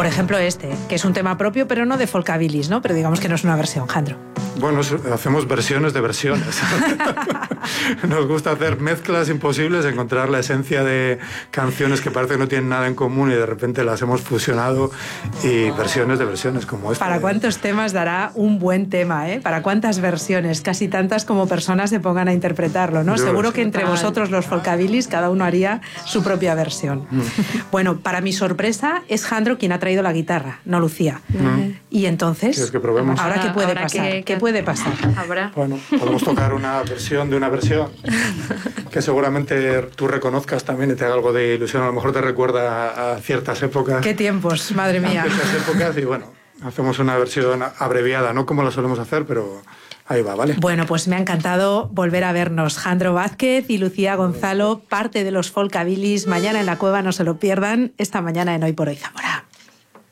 Por ejemplo que es un tema propio, pero no de folkabilis, ¿no? Pero digamos que no es una versión, Jandro. Bueno, hacemos versiones de versiones. Nos gusta hacer mezclas imposibles, encontrar la esencia de canciones que parece que no tienen nada en común y de repente las hemos fusionado, y versiones de versiones como esta. ¿Para cuántos temas dará un buen tema, eh? ¿Para cuántas versiones? Casi tantas como personas se pongan a interpretarlo, ¿no? Seguro que entre vosotros, los folkabilis, cada uno haría su propia versión. Bueno, para mi sorpresa, es Jandro quien ha traído la guitarra, no Lucía. Y entonces, ¿quieres que probemos? ¿Ahora qué puede pasar? ¿Qué puede pasar? Bueno, podemos tocar una versión de una versión que seguramente tú reconozcas también y te haga algo de ilusión. A lo mejor te recuerda a ciertas épocas. ¿Qué tiempos? Madre mía. A ciertas épocas, y bueno, hacemos una versión abreviada, no como la solemos hacer, pero ahí va, ¿vale? Bueno, pues me ha encantado volver a vernos. Jandro Vázquez y Lucía Gonzalo, parte de los folkabilis. Mañana en la cueva, no se lo pierdan. Esta mañana en Hoy por Hoy Zamora.